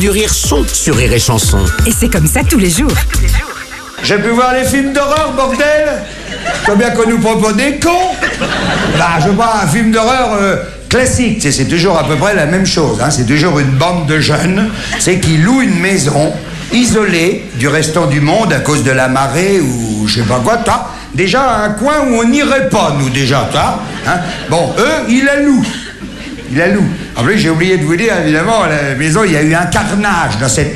Du rire son sur Rire et Chanson. Et c'est comme ça tous les jours. J'ai pu voir les films d'horreur, bordel. Combien qu'on nous propose des cons. Bah, je vois un film d'horreur classique. C'est toujours à peu près la même chose. Hein. C'est toujours une bande de jeunes qui louent une maison isolée du restant du monde à cause de la marée ou je sais pas quoi. T'as déjà un coin où on n'irait pas, nous, déjà. Hein. Bon, eux, ils la louent. Il la loue. En plus, j'ai oublié de vous dire, évidemment, à la maison, il y a eu un carnage dans cette